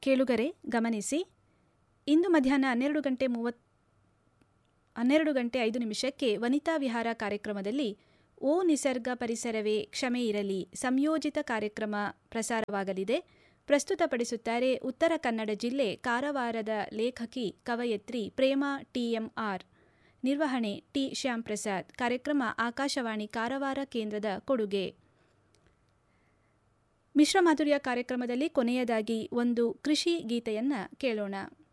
ಕೇಳುಗರೆ ಗಮನಿಸಿ, ಇಂದು ಮಧ್ಯಾಹ್ನ 12:05 ವನಿತಾ ವಿಹಾರ ಕಾರ್ಯಕ್ರಮದಲ್ಲಿ ಓ ನಿಸರ್ಗ ಪರಿಸರವೇ ಕ್ಷಮೆ ಇರಲಿ ಸಂಯೋಜಿತ ಕಾರ್ಯಕ್ರಮ ಪ್ರಸಾರವಾಗಲಿದೆ. ಪ್ರಸ್ತುತಪಡಿಸುತ್ತಾರೆ ಉತ್ತರ ಕನ್ನಡ ಜಿಲ್ಲೆ ಕಾರವಾರದ ಲೇಖಕಿ ಕವಯತ್ರಿ ಪ್ರೇಮಾ TMR. ನಿರ್ವಹಣೆ ಟಿ ಶ್ಯಾಂಪ್ರಸಾದ್. ಕಾರ್ಯಕ್ರಮ ಆಕಾಶವಾಣಿ ಕಾರವಾರ ಕೇಂದ್ರದ ಕೊಡುಗೆ. ಮಿಶ್ರ ಮಾಧುರ್ಯ ಕಾರ್ಯಕ್ರಮದಲ್ಲಿ ಕೊನೆಯದಾಗಿ ಒಂದು ಕೃಷಿ ಗೀತೆಯನ್ನ ಕೇಳೋಣ.